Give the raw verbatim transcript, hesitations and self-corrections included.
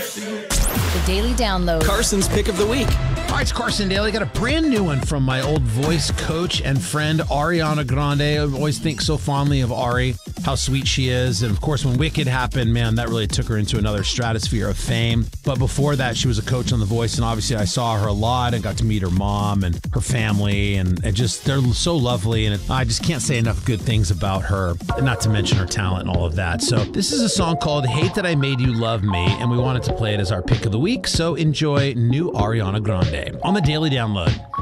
The Daily Download. Carson's Pick of the Week. All right, it's Carson Daly. Got a brand new one from my old voice coach and friend, Ariana Grande. I always think so fondly of Ari, how sweet she is. And of course, when Wicked happened, man, that really took her into another stratosphere of fame. But before that, she was a coach on The Voice. And obviously, I saw her a lot and got to meet her mom and her family. And, and just, they're so lovely. And it, I just can't say enough good things about her, not to mention her talent and all of that. So this is a song called Hate That I Made You Love Me. And we wanted to play it as our pick of the week. So enjoy new Ariana Grande on the Daily Download.